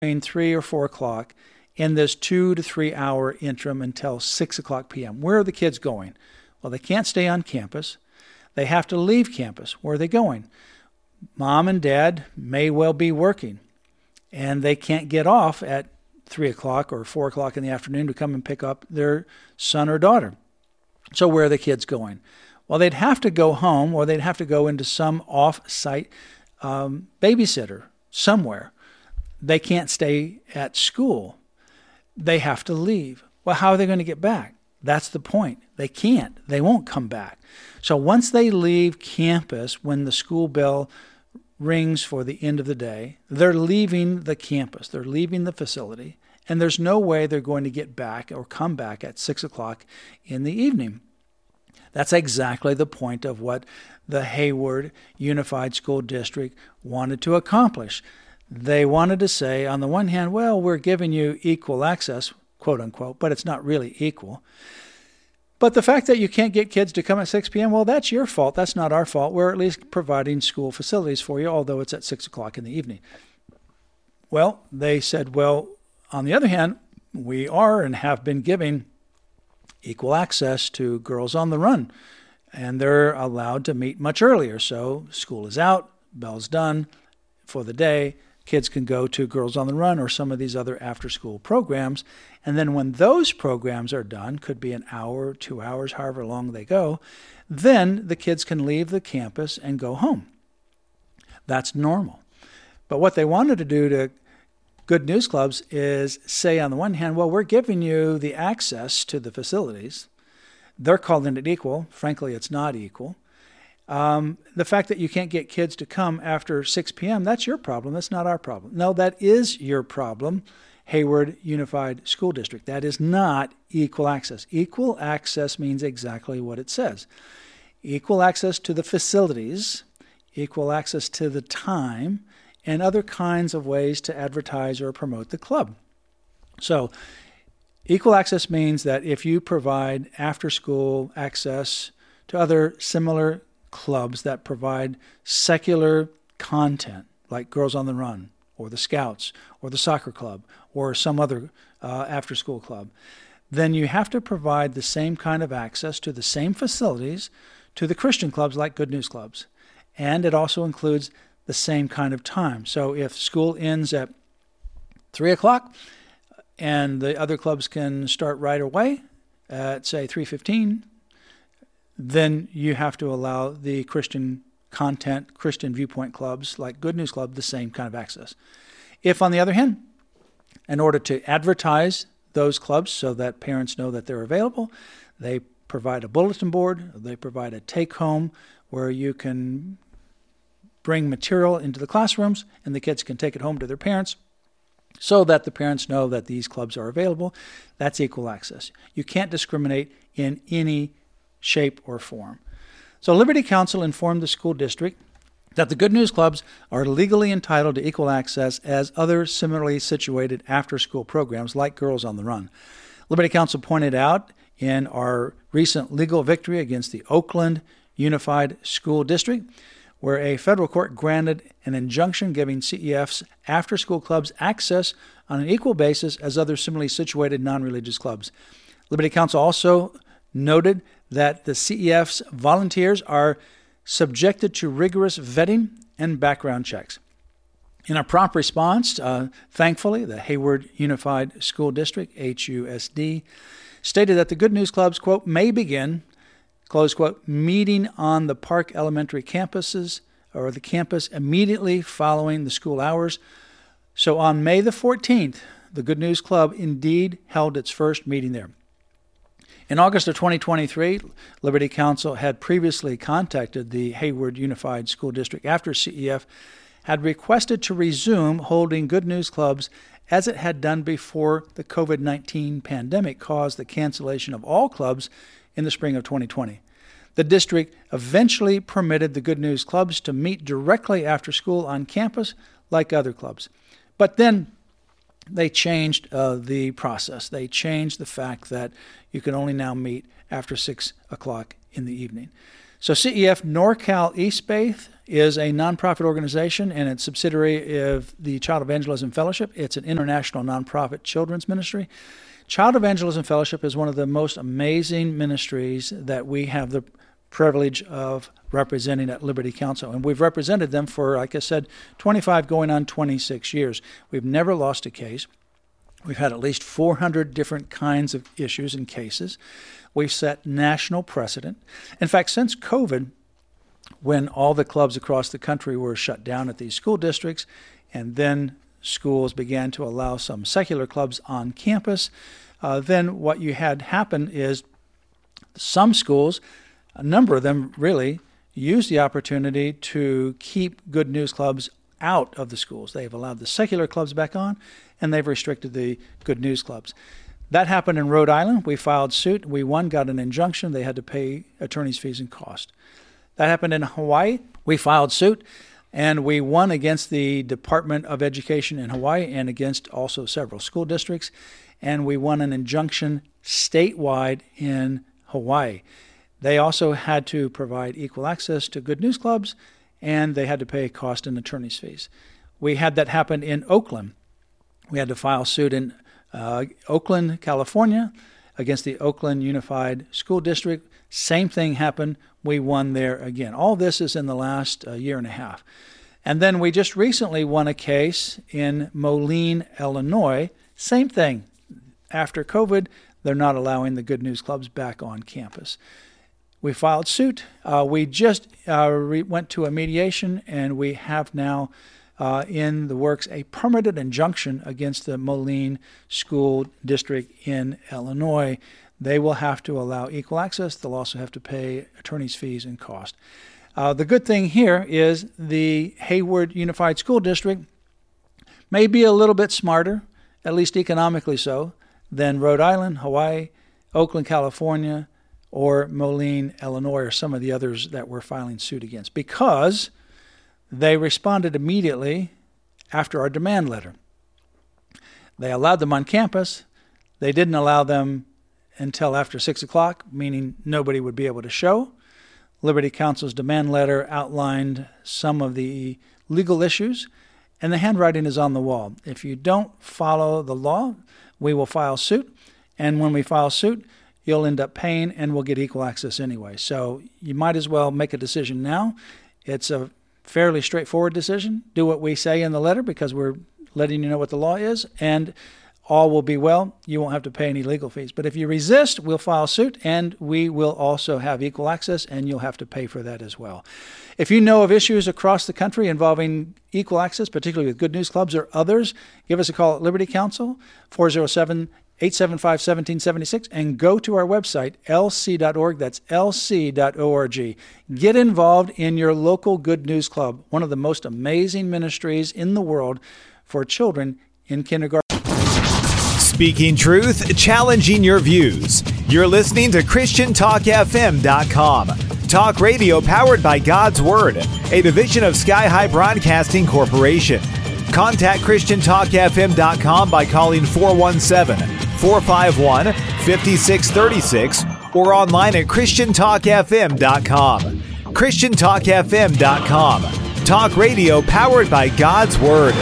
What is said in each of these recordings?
between 3 or 4 o'clock in this 2 to 3 hour interim until 6 o'clock p.m. Where are the kids going? Well, they can't stay on campus. They have to leave campus. Where are they going? Mom and dad may well be working, and they can't get off at 3 o'clock or 4 o'clock in the afternoon to come and pick up their son or daughter. So where are the kids going? Well, they'd have to go home, or they'd have to go into some off-site babysitter somewhere. They can't stay at school. They have to leave. Well, how are they going to get back? That's the point. They can't. They won't come back. So once they leave campus, when the school bell rings for the end of the day, they're leaving the campus. They're leaving the facility, and there's no way they're going to get back or come back at 6 o'clock in the evening. That's exactly the point of what the Hayward Unified School District wanted to accomplish. They wanted to say, on the one hand, well, we're giving you equal access, quote unquote, but it's not really equal. But the fact that you can't get kids to come at 6 p.m., well, that's your fault. That's not our fault. We're at least providing school facilities for you, although it's at 6 o'clock in the evening. Well, they said, well, on the other hand, we are and have been giving equal access to Girls on the Run, and they're allowed to meet much earlier. So school is out, bell's done for the day. Kids can go to Girls on the Run or some of these other after-school programs. And then when those programs are done, could be an hour, 2 hours, however long they go, then the kids can leave the campus and go home. That's normal. But what they wanted to do to Good News Clubs is say, on the one hand, well, we're giving you the access to the facilities. They're calling it equal. Frankly, it's not equal. The fact that you can't get kids to come after 6 p.m., that's your problem. That's not our problem. No, that is your problem, Hayward Unified School District. That is not equal access. Equal access means exactly what it says. Equal access to the facilities, equal access to the time, and other kinds of ways to advertise or promote the club. So equal access means that if you provide after-school access to other similar clubs that provide secular content, like Girls on the Run, or the Scouts, or the soccer club, or some other after-school club, then you have to provide the same kind of access to the same facilities to the Christian clubs like Good News Clubs. And it also includes the same kind of time. So if school ends at 3 o'clock and the other clubs can start right away at, say, 3:15, then you have to allow the Christian content, Christian viewpoint clubs like Good News Club the same kind of access. If, on the other hand, in order to advertise those clubs so that parents know that they're available, they provide a bulletin board, they provide a take-home where you can bring material into the classrooms and the kids can take it home to their parents so that the parents know that these clubs are available. That's equal access. You can't discriminate in any shape or form. So Liberty Counsel informed the school district that the Good News Clubs are legally entitled to equal access as other similarly situated after-school programs like Girls on the Run. Liberty Counsel pointed out in our recent legal victory against the Oakland Unified School District, where a federal court granted an injunction giving CEF's after-school clubs access on an equal basis as other similarly situated non-religious clubs. Liberty Counsel also noted that the CEF's volunteers are subjected to rigorous vetting and background checks. In a prompt response, thankfully, the Hayward Unified School District, HUSD, stated that the Good News Clubs, quote, may begin, close quote, meeting on the Park Elementary campuses or the campus immediately following the school hours. So on May the 14th, the Good News Club indeed held its first meeting there. In August of 2023, Liberty Counsel had previously contacted the Hayward Unified School District after CEF had requested to resume holding Good News Clubs as it had done before the COVID-19 pandemic caused the cancellation of all clubs in the spring of 2020. The district eventually permitted the Good News Clubs to meet directly after school on campus like other clubs. But then they changed the process. They changed the fact that you can only now meet after 6 o'clock in the evening. So CEF NorCal East Bay is a nonprofit organization, and it's a subsidiary of the Child Evangelism Fellowship. It's an international nonprofit children's ministry. Child Evangelism Fellowship is one of the most amazing ministries that we have the privilege of representing at Liberty Counsel. And we've represented them for, like I said, 25 going on 26 years. We've never lost a case. We've had at least 400 different kinds of issues and cases. We've set national precedent. In fact, since COVID, when all the clubs across the country were shut down at these school districts, and then schools began to allow some secular clubs on campus, then what you had happen is some schools, a number of them really, used the opportunity to keep Good News clubs out of the schools. They've allowed the secular clubs back on, and they've restricted the Good News clubs. That happened in Rhode Island. We filed suit. We won, got an injunction. They had to pay attorney's fees and cost. That happened in Hawaii. We filed suit, and we won against the Department of Education in Hawaii and against also several school districts. And we won an injunction statewide in Hawaii. They also had to provide equal access to Good News clubs, and they had to pay cost and attorney's fees. We had that happen in Oakland. We had to file suit in Oakland, California, against the Oakland Unified School District. Same thing happened. We won there again. All this is in the last year and a half. And then we just recently won a case in Moline, Illinois. Same thing. After COVID, they're not allowing the Good News clubs back on campus. We filed suit. We just went to a mediation, and we have now in the works a permanent injunction against the Moline School District in Illinois. They will have to allow equal access. They'll also have to pay attorney's fees and cost. The good thing here is the Hayward Unified School District may be a little bit smarter, at least economically so, than Rhode Island, Hawaii, Oakland, California, or Moline, Illinois, or some of the others that we're filing suit against, because they responded immediately after our demand letter. They allowed them on campus. They didn't allow them until after 6 o'clock, meaning nobody would be able to show. Liberty Counsel's demand letter outlined some of the legal issues, and the handwriting is on the wall. If you don't follow the law, we will file suit, and when we file suit, you'll end up paying, and we'll get equal access anyway. So you might as well make a decision now. It's a fairly straightforward decision. Do what we say in the letter, because we're letting you know what the law is, and all will be well. You won't have to pay any legal fees. But if you resist, we'll file suit, and we will also have equal access, and you'll have to pay for that as well. If you know of issues across the country involving equal access, particularly with Good News clubs or others, give us a call at Liberty Counsel, 407-875-1776, and go to our website, lc.org. That's lc.org. Get involved in your local Good News Club, one of the most amazing ministries in the world for children in kindergarten. Speaking truth, challenging your views. You're listening to ChristianTalkFM.com. Talk radio powered by God's Word, a division of Sky High Broadcasting Corporation. Contact ChristianTalkFM.com by calling 417-451-5636 or online at ChristianTalkFM.com. ChristianTalkFM.com. Talk radio powered by God's Word.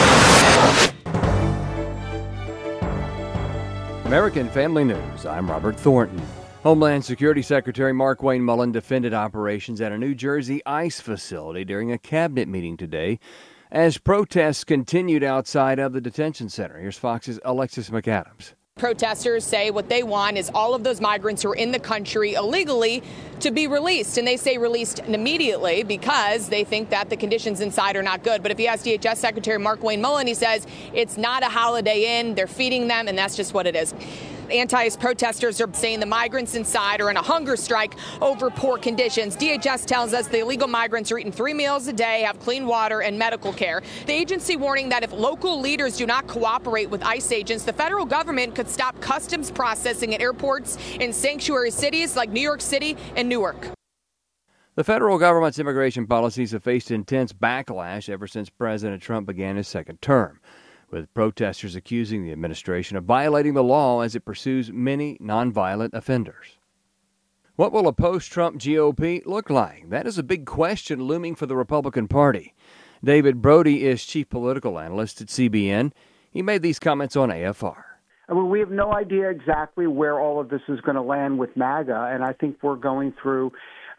American Family News, I'm Robert Thornton. Homeland Security Secretary Markwayne Mullin defended operations at a New Jersey ICE facility during a cabinet meeting today as protests continued outside of the detention center. Here's Fox's Alexis McAdams. Protesters say what they want is all of those migrants who are in the country illegally to be released. And they say released immediately because they think that the conditions inside are not good. But if you ask DHS Secretary Markwayne Mullin, he says it's not a Holiday Inn. They're feeding them, and that's just what it is. Anti-ICE protesters are saying the migrants inside are in a hunger strike over poor conditions. DHS tells us the illegal migrants are eating 3 meals a day, have clean water and medical care. The agency warning that if local leaders do not cooperate with ICE agents, the federal government could stop customs processing at airports in sanctuary cities like New York City and Newark. The federal government's immigration policies have faced intense backlash ever since President Trump began his second term, with protesters accusing the administration of violating the law as it pursues many nonviolent offenders. What will a post-Trump GOP look like? That is a big question looming for the Republican Party. David Brody is chief political analyst at CBN. He made these comments on AFR. I mean, we have no idea exactly where all of this is going to land with MAGA, and I think we're going through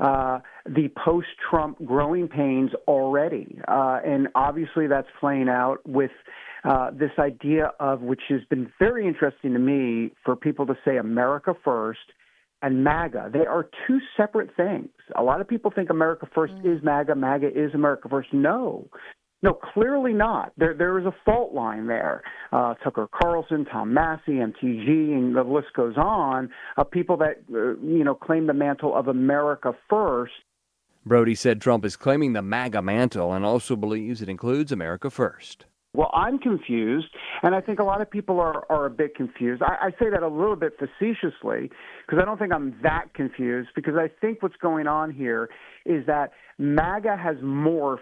the post-Trump growing pains already. And obviously that's playing out with this idea of, which has been very interesting to me, for people to say America first and MAGA. They are two separate things. A lot of people think America first is MAGA, MAGA is America first. No, clearly not. There is a fault line there. Tucker Carlson, Tom Massey, MTG, and the list goes on, of people that, claim the mantle of America first. Brody said Trump is claiming the MAGA mantle and also believes it includes America first. Well, I'm confused, and I think a lot of people are a bit confused. I say that a little bit facetiously because I don't think I'm that confused, because I think what's going on here is that MAGA has morphed,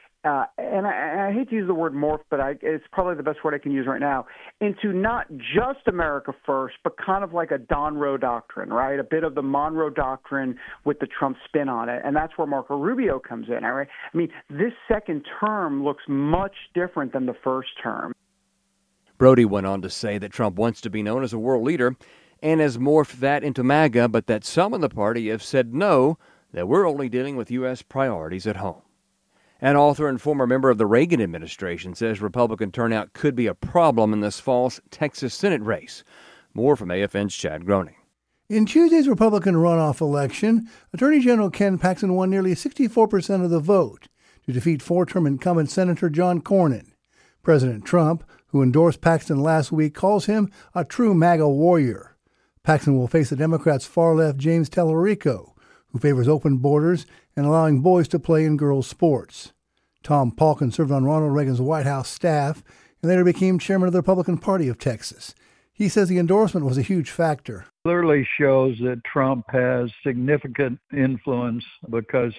and I hate to use the word morph, but it's probably the best word I can use right now, into not just America first, but kind of like a Don Roe doctrine, right? A bit of the Monroe doctrine with the Trump spin on it, and that's where Marco Rubio comes in, right? I mean, this second term looks much different than the first term. Brody went on to say that Trump wants to be known as a world leader and has morphed that into MAGA, but that some in the party have said no, that we're only dealing with U.S. priorities at home. An author and former member of the Reagan administration says Republican turnout could be a problem in this fall's Texas Senate race. More from AFN's Chad Groening. In Tuesday's Republican runoff election, Attorney General Ken Paxton won nearly 64% of the vote to defeat four-term incumbent Senator John Cornyn. President Trump, who endorsed Paxton last week, calls him a true MAGA warrior. Paxton will face the Democrats' far-left James Tallarico, who favors open borders and allowing boys to play in girls' sports. Tom Palkin served on Ronald Reagan's White House staff and later became chairman of the Republican Party of Texas. He says the endorsement was a huge factor. Clearly shows that Trump has significant influence, because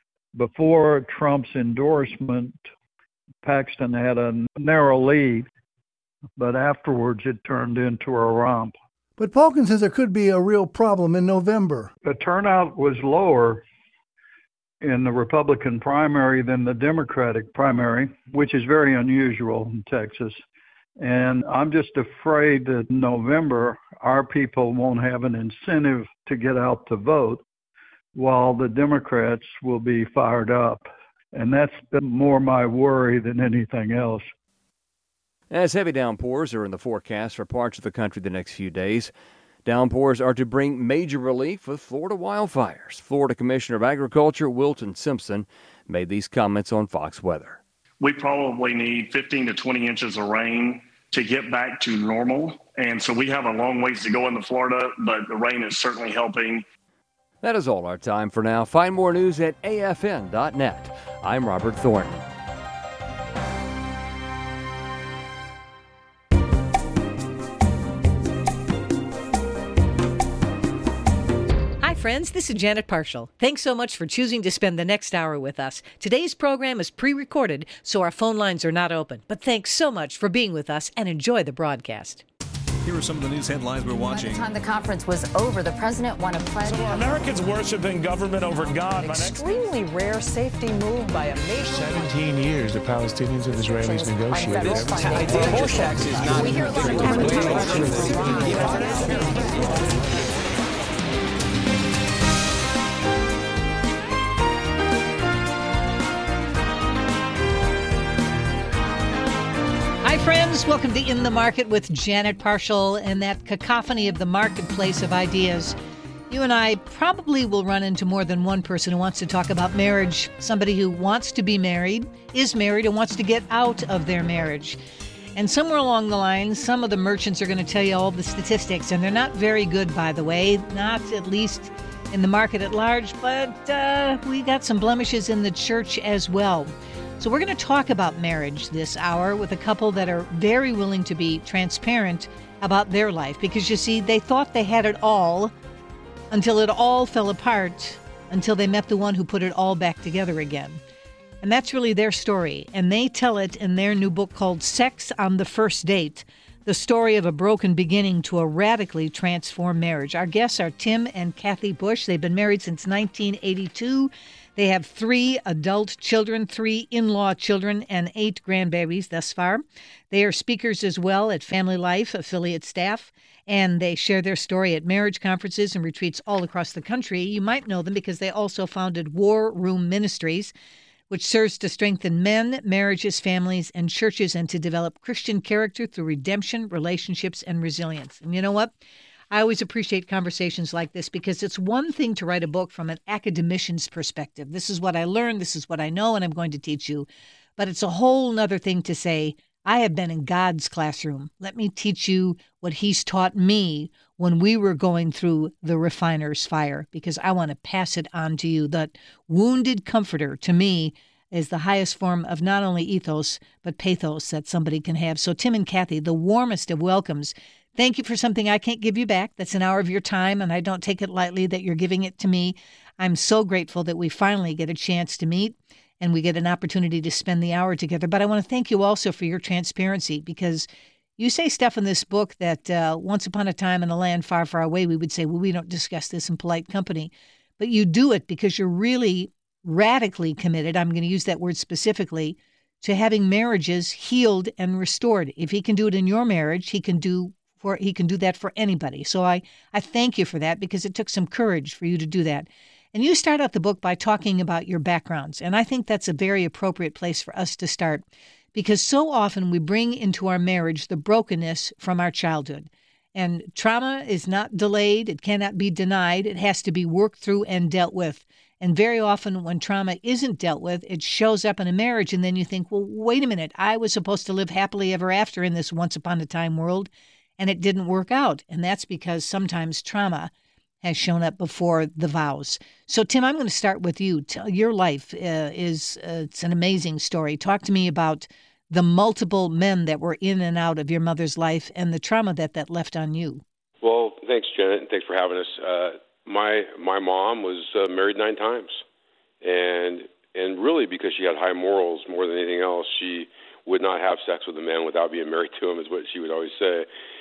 before Trump's endorsement, Paxton had a narrow lead, but afterwards it turned into a romp. But Palkin says there could be a real problem in November. The turnout was lower in the Republican primary than the Democratic primary, which is very unusual in Texas. And I'm just afraid that in November, our people won't have an incentive to get out to vote, while the Democrats will be fired up. And that's been more my worry than anything else. As heavy downpours are in the forecast for parts of the country the next few days, downpours are to bring major relief with Florida wildfires. Florida Commissioner of Agriculture Wilton Simpson made these comments on Fox Weather. We probably need 15 to 20 inches of rain to get back to normal. And so we have a long ways to go in Florida, but the rain is certainly helping. That is all our time for now. Find more news at afn.net. I'm Robert Thornton. Friends, this is Janet Parshall. Thanks so much for choosing to spend the next hour with us. Today's program is pre-recorded, so our phone lines are not open. But thanks so much for being with us, and enjoy the broadcast. Here are some of the news headlines we're watching. By the time the conference was over, the president won a pledge. So Americans worshiping government over God. An extremely rare safety move by a nation. 17 years the Palestinians and Israelis negotiated. Rorschach is not. We hear Hi, friends. Welcome to In the Market with Janet Parshall and that cacophony of the marketplace of ideas. You and I probably will run into more than one person who wants to talk about marriage, somebody who wants to be married, is married, and wants to get out of their marriage. And somewhere along the line, some of the merchants are going to tell you all the statistics, and they're not very good, by the way, not at least in the market at large, but we got some blemishes in the church as well. So we're going to talk about marriage this hour with a couple that are very willing to be transparent about their life, because you see, they thought they had it all until it all fell apart, until they met the one who put it all back together again. And that's really their story, and they tell it in their new book called Sex on the First Date. the story of a broken beginning to a radically transformed marriage. Our guests are Tim and Kathy Bush. They've been married since 1982. They have 3 adult children, 3 in-law children, and 8 grandbabies thus far. They are speakers as well at Family Life affiliate staff, and they share their story at marriage conferences and retreats all across the country. You might know them because they also founded War Room Ministries, which serves to strengthen men, marriages, families, and churches, and to develop Christian character through redemption, relationships, and resilience. And you know what? I always appreciate conversations like this because it's one thing to write a book from an academician's perspective. This is what I learned, this is what I know, and I'm going to teach you. But it's a whole nother thing to say, I have been in God's classroom. Let me teach you what he's taught me when we were going through the refiner's fire, because I want to pass it on to you. That wounded comforter, to me, is the highest form of not only ethos, but pathos that somebody can have. So Tim and Kathy, the warmest of welcomes. Thank you for something I can't give you back. That's an hour of your time, and I don't take it lightly that you're giving it to me. I'm so grateful that we finally get a chance to meet and we get an opportunity to spend the hour together. But I want to thank you also for your transparency, because you say stuff in this book that once upon a time in a land far, far away, we would say, well, we don't discuss this in polite company. But you do it because you're really radically committed, I'm going to use that word specifically, to having marriages healed and restored. If he can do it in your marriage, he can do that for anybody. So I thank you for that, because it took some courage for you to do that. And you start out the book by talking about your backgrounds. And I think that's a very appropriate place for us to start, because so often we bring into our marriage the brokenness from our childhood. And trauma is not delayed. It cannot be denied. It has to be worked through and dealt with. And very often when trauma isn't dealt with, it shows up in a marriage. And then you think, well, wait a minute. I was supposed to live happily ever after in this once upon a time world, and it didn't work out. And that's because sometimes trauma has shown up before the vows. So, Tim, I'm going to start with you. Your life it's an amazing story. Talk to me about the multiple men that were in and out of your mother's life and the trauma that left on you. Well, thanks, Janet, and thanks for having us. My mom was married 9 times, and really because she had high morals more than anything else, she would not have sex with a man without being married to him, is what she would always say.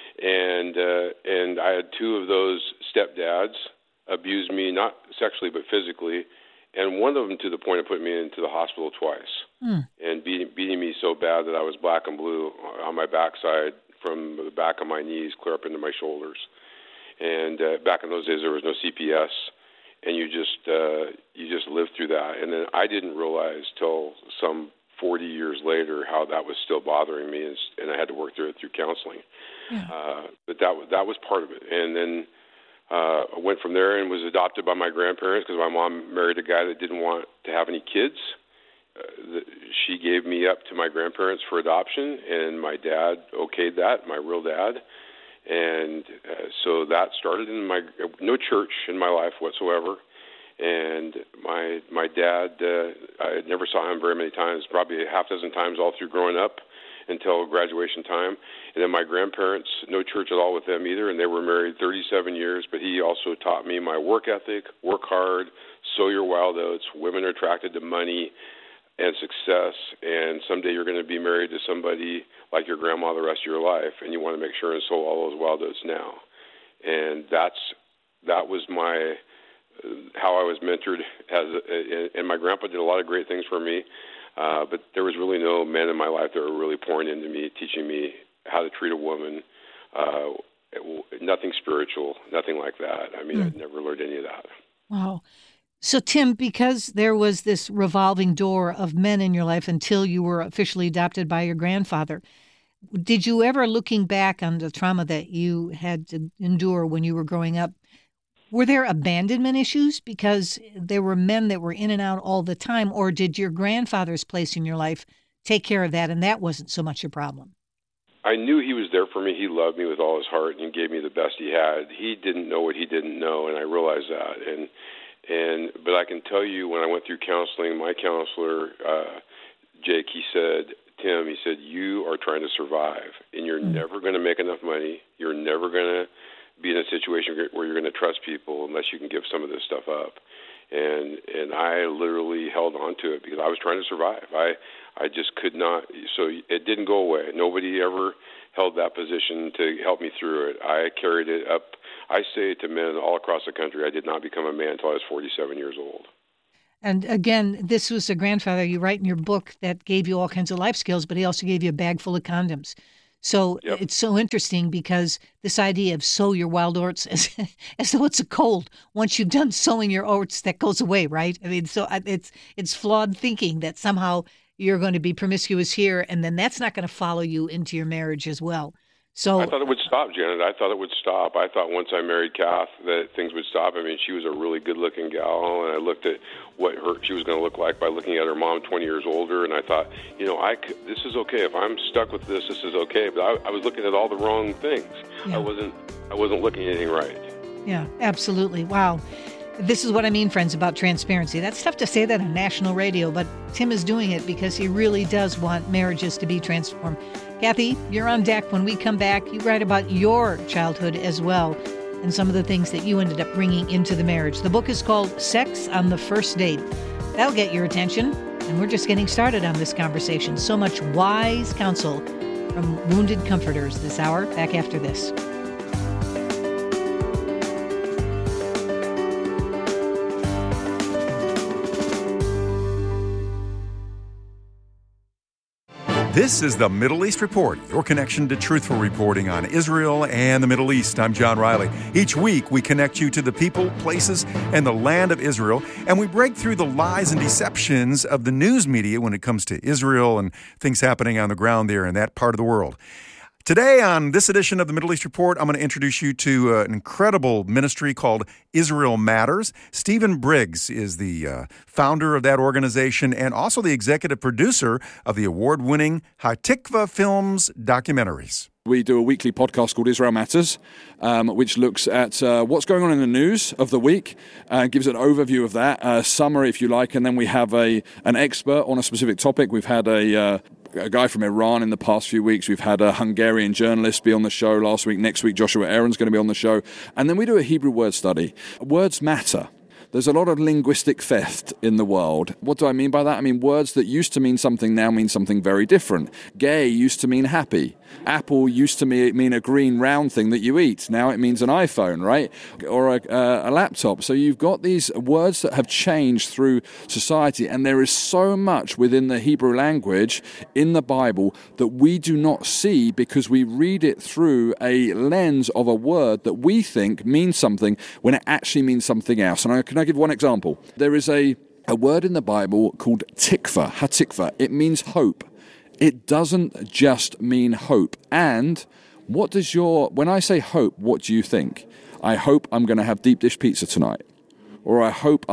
And I had 2 of those stepdads abuse me, not sexually but physically, and one of them to the point of putting me into the hospital twice and beating me so bad that I was black and blue on my backside from the back of my knees clear up into my shoulders. And back in those days, there was no CPS, and you just lived through that. And then I didn't realize till some 40 years later how that was still bothering me, and I had to work through it through counseling. Yeah. But that was part of it. And then I went from there and was adopted by my grandparents, because my mom married a guy that didn't want to have any kids. She gave me up to my grandparents for adoption, and my dad okayed that, my real dad. And so that started in no church in my life whatsoever. And my dad, I never saw him very many times, probably a half dozen times all through growing up until graduation time. And then my grandparents, no church at all with them either, and they were married 37 years. But he also taught me my work ethic, work hard, sow your wild oats. Women are attracted to money and success, and someday you're going to be married to somebody like your grandma the rest of your life, and you want to make sure and sow all those wild oats now. And that was how I was mentored, and my grandpa did a lot of great things for me, but there was really no men in my life that were really pouring into me, teaching me how to treat a woman, nothing spiritual, nothing like that. I mean, I'd never learned any of that. Wow. So, Tim, because there was this revolving door of men in your life until you were officially adopted by your grandfather, did you ever, looking back on the trauma that you had to endure when you were growing up, were there abandonment issues because there were men that were in and out all the time, or did your grandfather's place in your life take care of that and that wasn't so much a problem? I knew he was there for me. He loved me with all his heart and gave me the best he had. He didn't know what he didn't know, and I realized that. But I can tell you, when I went through counseling, my counselor, Jake, he said, Tim, he said, you are trying to survive, and you're never going to make enough money. You're never going to be in a situation where you're going to trust people unless you can give some of this stuff up. And I literally held on to it because I was trying to survive. I just could not. So it didn't go away. Nobody ever held that position to help me through it. I carried it up. I say it to men all across the country. I did not become a man until I was 47 years old. And again, this was a grandfather, you write in your book, that gave you all kinds of life skills, but he also gave you a bag full of condoms. So It's so interesting because this idea of sow your wild oats as though it's a cold. Once you've done sowing your oats, that goes away, right? I mean, so it's flawed thinking that somehow you're going to be promiscuous here, and then that's not going to follow you into your marriage as well. So I thought it would stop, Janet. I thought it would stop. I thought once I married Kath that things would stop. I mean, she was a really good-looking gal, and I looked at what she was going to look like by looking at her mom 20 years older, and I thought, this is okay. If I'm stuck with this is okay. But I was looking at all the wrong things. Yeah. I wasn't looking at anything right. Yeah, absolutely. Wow. This is what I mean, friends, about transparency. That's tough to say that on national radio, but Tim is doing it because he really does want marriages to be transformed. Kathy, you're on deck. When we come back, you write about your childhood as well and some of the things that you ended up bringing into the marriage. The book is called Sex on the First Date. That'll get your attention, and we're just getting started on this conversation. So much wise counsel from Wounded Comforters this hour. Back after this. This is the Middle East Report, your connection to truthful reporting on Israel and the Middle East. I'm John Riley. Each week, we connect you to the people, places, and the land of Israel, and we break through the lies and deceptions of the news media when it comes to Israel and things happening on the ground there in that part of the world. Today, on this edition of the Middle East Report, I'm going to introduce you to an incredible ministry called Israel Matters. Stephen Briggs is the founder of that organization and also the executive producer of the award-winning Hatikva Films documentaries. We do a weekly podcast called Israel Matters, which looks at what's going on in the news of the week, gives an overview of that, a summary if you like, and then we have an expert on a specific topic. We've had a guy from Iran in the past few weeks. We've had a Hungarian journalist be on the show last week. Next week, Joshua Aaron's going to be on the show. And then we do a Hebrew word study. Words matter. There's a lot of linguistic theft in the world. What do I mean by that? I mean words that used to mean something now mean something very different. Gay used to mean happy. Apple used to mean a green round thing that you eat. Now it means an iPhone, right? Or a laptop. So you've got these words that have changed through society, and there is so much within the Hebrew language in the Bible that we do not see because we read it through a lens of a word that we think means something when it actually means something else. And can I give one example? There is a word in the Bible called tikva, hatikva. It means hope. It doesn't just mean hope. And when I say hope, what do you think? I hope I'm going to have deep dish pizza tonight. Or I hope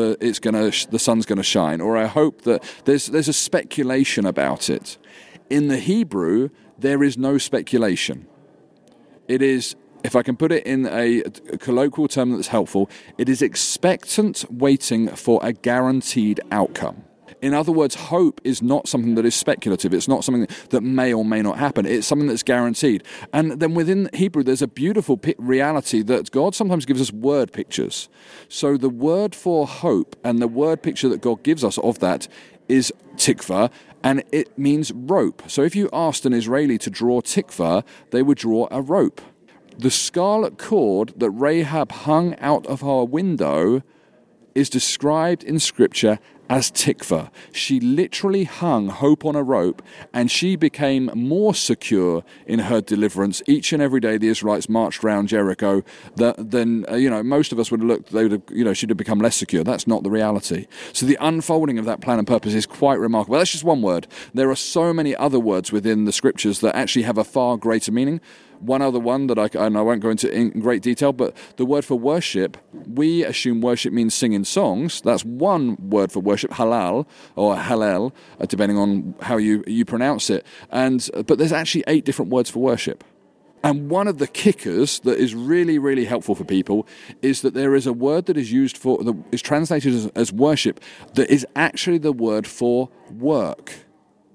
the sun's going to shine. Or I hope that there's a speculation about it. In the Hebrew, there is no speculation. It is, if I can put it in a colloquial term that's helpful, it is expectant waiting for a guaranteed outcome. In other words, hope is not something that is speculative. It's not something that may or may not happen. It's something that's guaranteed. And then within Hebrew, there's a beautiful reality that God sometimes gives us word pictures. So the word for hope and the word picture that God gives us of that is tikva, and it means rope. So if you asked an Israeli to draw tikva, they would draw a rope. The scarlet cord that Rahab hung out of her window is described in Scripture as tikva. She literally hung hope on a rope, and she became more secure in her deliverance each and every day the Israelites marched around Jericho than most of us would have looked, she'd have become less secure. That's not the reality. So the unfolding of that plan and purpose is quite remarkable. That's just one word. There are so many other words within the Scriptures that actually have a far greater meaning. One other one that I won't go into in great detail, but the word for worship, we assume worship means singing songs. That's one word for worship, halal or hallel, depending on how you pronounce it. But there's actually 8 different words for worship. And one of the kickers that is really, really helpful for people is that there is a word that is used that is translated as worship that is actually the word for work.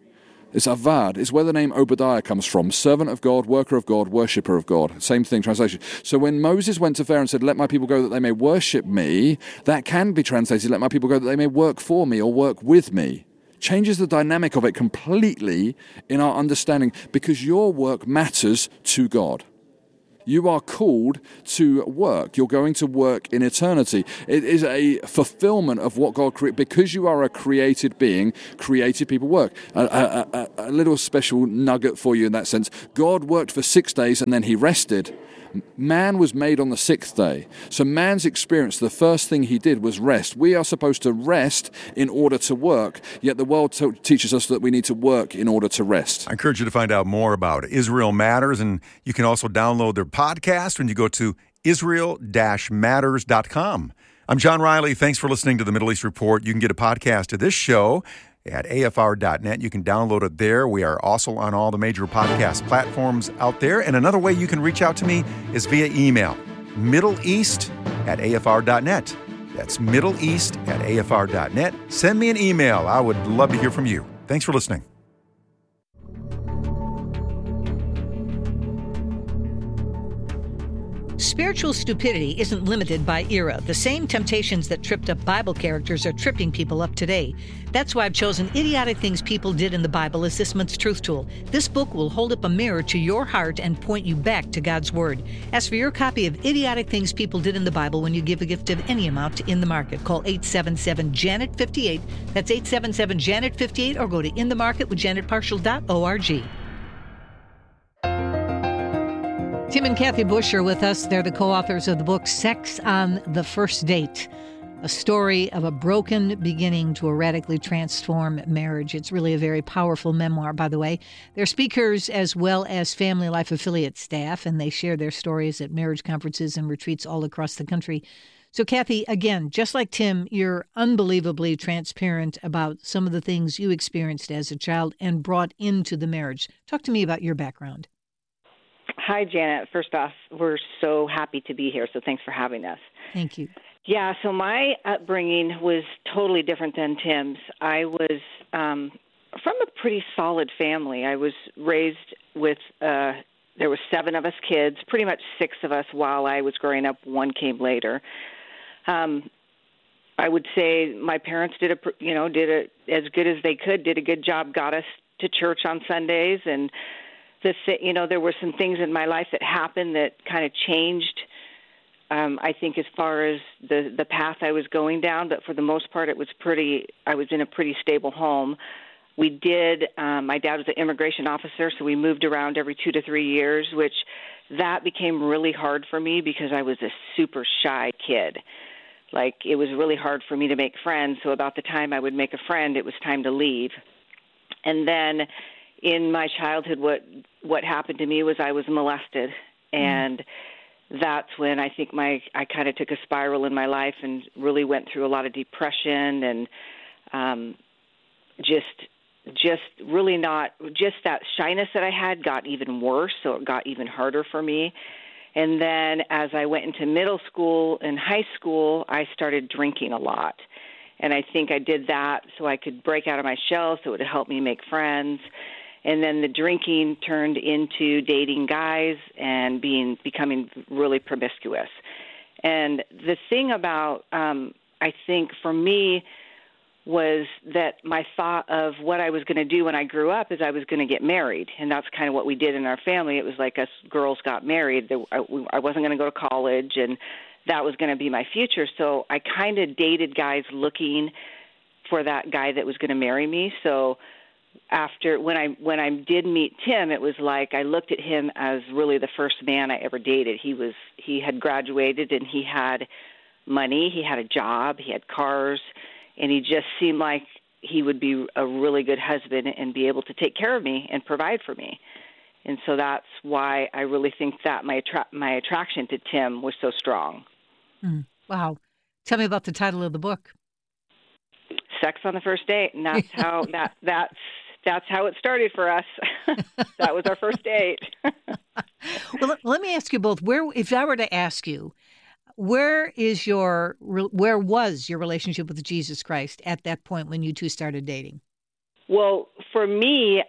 It's avad. It's where the name Obadiah comes from. Servant of God, worker of God, worshipper of God. Same thing, translation. So when Moses went to Pharaoh and said, let my people go that they may worship me, that can be translated, let my people go that they may work for me or work with me. Changes the dynamic of it completely in our understanding, because your work matters to God. You are called to work. You're going to work in eternity. It is a fulfillment of what God created. Because you are a created being, created people work. A little special nugget for you in that sense. God worked for 6 days and then he rested. Man was made on the 6th day. So man's experience, the first thing he did was rest. We are supposed to rest in order to work, yet the world teaches us that we need to work in order to rest. I encourage you to find out more about Israel Matters, and you can also download their podcast when you go to Israel-Matters.com. I'm John Riley. Thanks for listening to the Middle East Report. You can get a podcast of this show at afr.net. You can download it there. We are also on all the major podcast platforms out there. And another way you can reach out to me is via email, middleeast@afr.net. That's middleeast@afr.net. Send me an email. I would love to hear from you. Thanks for listening. Spiritual stupidity isn't limited by era. The same temptations that tripped up Bible characters are tripping people up today. That's why I've chosen Idiotic Things People Did in the Bible as this month's Truth Tool. This book will hold up a mirror to your heart and point you back to God's Word. Ask for your copy of Idiotic Things People Did in the Bible when you give a gift of any amount to In the Market. Call 877-JANET-58. That's 877-JANET-58, or go to inthemarketwithjanetparshall.org. Tim and Kathy Bush are with us. They're the co-authors of the book Sex on the First Date, a story of a broken beginning to a radically transformed marriage. It's really a very powerful memoir, by the way. They're speakers as well as Family Life affiliate staff, and they share their stories at marriage conferences and retreats all across the country. So, Kathy, again, just like Tim, you're unbelievably transparent about some of the things you experienced as a child and brought into the marriage. Talk to me about your background. Hi, Janet. First off, we're so happy to be here, so thanks for having us. Thank you. Yeah, so my upbringing was totally different than Tim's. I was from a pretty solid family. I was raised with, there were 7 of us kids, pretty much 6 of us while I was growing up. 1 came later. I would say my parents did as good as they could, did a good job, got us to church on Sundays, and there were some things in my life that happened that kind of changed, I think, as far as the path I was going down. But for the most part, I was in a pretty stable home. My dad was an immigration officer, so we moved around every 2 to 3 years, which that became really hard for me because I was a super shy kid. Like, it was really hard for me to make friends. So about the time I would make a friend, it was time to leave. And then in my childhood, what happened to me was I was molested, and that's when I think I kind of took a spiral in my life and really went through a lot of depression and just really not just that shyness that I had got even worse, so it got even harder for me. And then as I went into middle school and high school, I started drinking a lot. And I think I did that so I could break out of my shell, so it would help me make friends. And then the drinking turned into dating guys and becoming really promiscuous. And the thing about, I think for me, was that my thought of what I was going to do when I grew up is I was going to get married. And that's kind of what we did in our family. It was like us girls got married. I wasn't going to go to college, and that was going to be my future. So I kind of dated guys looking for that guy that was going to marry me. So after when I did meet Tim, it was like I looked at him as really the first man I ever dated. He had graduated and he had money, he had a job, he had cars, and he just seemed like he would be a really good husband and be able to take care of me and provide for me. And so that's why I really think that my attraction to Tim was so strong. Wow. Tell me about the title of the book. Sex on the First Date, and that's how that's how it started for us. That was our first date. Well, let me ask you both. If I were to ask you, where was your relationship with Jesus Christ at that point when you two started dating? Well, for me,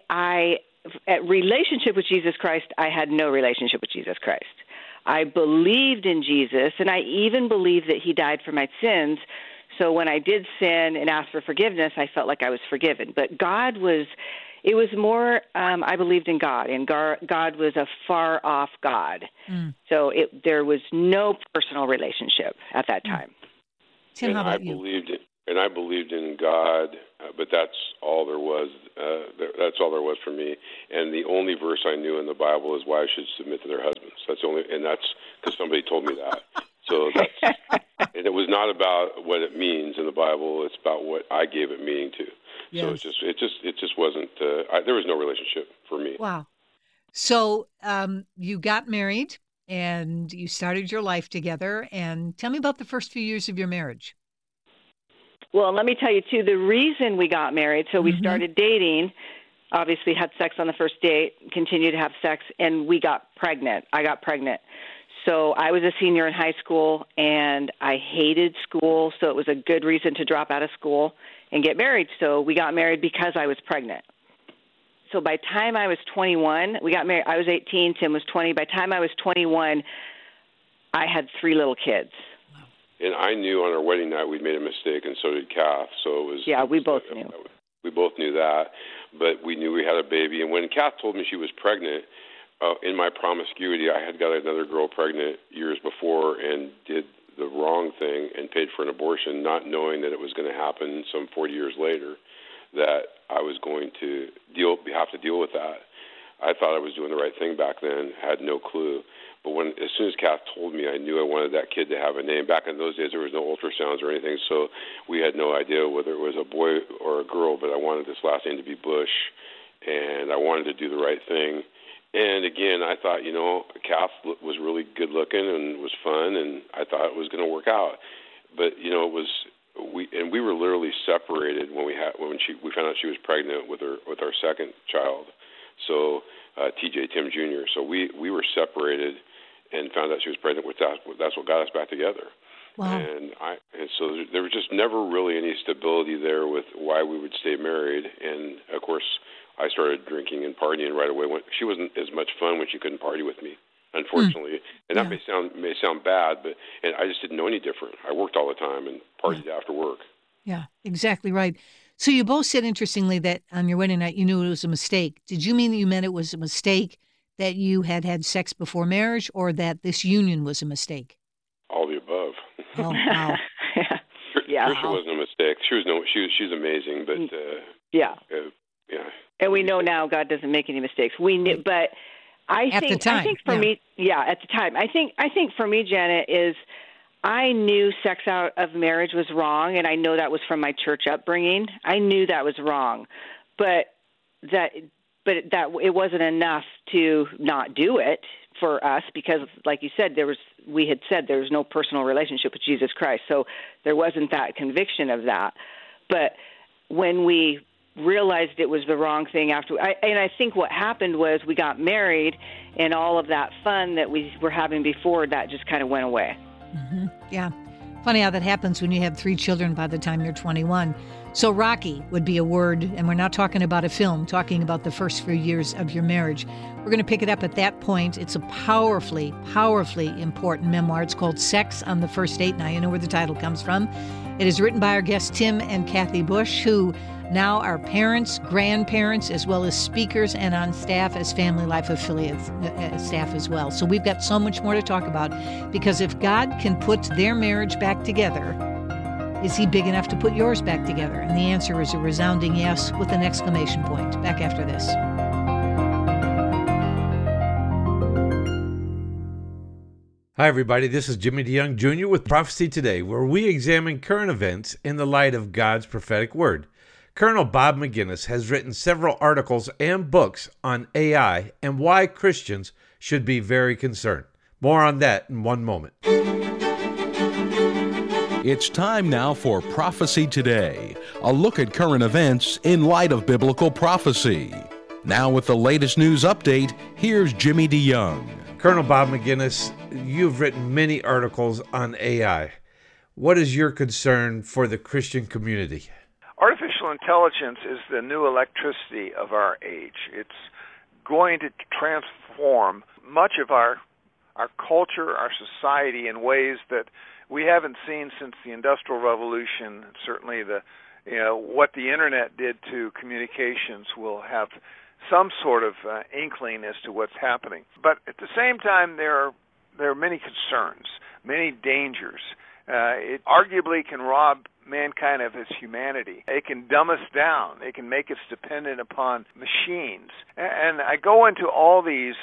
at relationship with Jesus Christ, I had no relationship with Jesus Christ. I believed in Jesus, and I even believed that he died for my sins. So when I did sin and asked for forgiveness, I felt like I was forgiven. But it was more, I believed in God, and God was a far-off God. So there was no personal relationship at that time. Tim, how about you? I believed in God, but that's all there was. That's all there was for me. And the only verse I knew in the Bible is wives should submit to their husbands. And that's because somebody told me that. So and it was not about what it means in the Bible. It's about what I gave it meaning to. Yes. So it just wasn't. There was no relationship for me. Wow. So you got married and you started your life together. And tell me about the first few years of your marriage. Well, let me tell you, too, the reason we got married, so we started dating, obviously had sex on the first date, continued to have sex, and we got pregnant. I got pregnant. So I was a senior in high school, and I hated school, so it was a good reason to drop out of school and get married. So we got married because I was pregnant. So by the time I was 21, we got married. I was 18, Tim was 20. By the time I was 21, I had 3 little kids. And I knew on our wedding night we'd made a mistake, and so did Kath. So it was. Yeah, we both knew. We both knew that, but we knew we had a baby. And when Kath told me she was pregnant, in my promiscuity, I had got another girl pregnant years before and did the wrong thing and paid for an abortion, not knowing that it was going to happen some 40 years later, that I was going to have to deal with that. I thought I was doing the right thing back then, had no clue. But as soon as Kath told me, I knew I wanted that kid to have a name. Back in those days, there was no ultrasounds or anything, so we had no idea whether it was a boy or a girl, but I wanted this last name to be Bush, and I wanted to do the right thing. And again, I thought, Kath was really good looking and was fun, and I thought it was going to work out. But, it was we were literally separated when we found out she was pregnant with our second child. So TJ Tim Jr. So we were separated and found out she was pregnant with that. That's what got us back together. Wow. And so there was just never really any stability there with why we would stay married. And of course, I started drinking and partying right away. She wasn't as much fun when she couldn't party with me, unfortunately. And that may sound bad, but I just didn't know any different. I worked all the time and partied after work. Yeah, exactly right. So you both said, interestingly, that on your wedding night you knew it was a mistake. Did you mean that you meant it was a mistake that you had sex before marriage, or that this union was a mistake? All the above. Oh, wow. Yeah. Trisha wasn't a mistake. She's amazing, but yeah. Yeah. And we know now God doesn't make any mistakes. We knew, but I think for me, at the time, I think for me, Janet, is I knew sex out of marriage was wrong, and I know that was from my church upbringing. I knew that was wrong, but that it wasn't enough to not do it for us, because, like you said, we had said there was no personal relationship with Jesus Christ, so there wasn't that conviction of that. But when we realized it was the wrong thing after, and I think what happened was we got married, and all of that fun that we were having before, that just kind of went away. Mm-hmm. Yeah. Funny how that happens when you have 3 children by the time you're 21. So Rocky would be a word, and we're not talking about a film, talking about the first few years of your marriage. We're going to pick it up at that point. It's a powerfully, powerfully important memoir. It's called Sex on the First Date. Now you know where the title comes from. It is written by our guests Tim and Kathy Bush, who now are parents, grandparents, as well as speakers and on staff as Family Life Affiliate staff as well. So we've got so much more to talk about, because if God can put their marriage back together, is he big enough to put yours back together? And the answer is a resounding yes with an exclamation point. Back after this. Hi, everybody. This is Jimmy DeYoung Jr. with Prophecy Today, where we examine current events in the light of God's prophetic word. Colonel Bob McGinnis has written several articles and books on AI and why Christians should be very concerned. More on that in one moment. It's time now for Prophecy Today, a look at current events in light of biblical prophecy. Now with the latest news update, here's Jimmy DeYoung. Colonel Bob McGinnis, you've written many articles on AI. What is your concern for the Christian community? artificial intelligence is the new electricity of our age. It's going to transform much of our culture, our society in ways that we haven't seen since the Industrial Revolution. Certainly what the Internet did to communications will have some sort of inkling as to what's happening. But at the same time, there are many concerns, many dangers. It arguably can rob mankind of its humanity. It can dumb us down. It can make us dependent upon machines. And I go into all these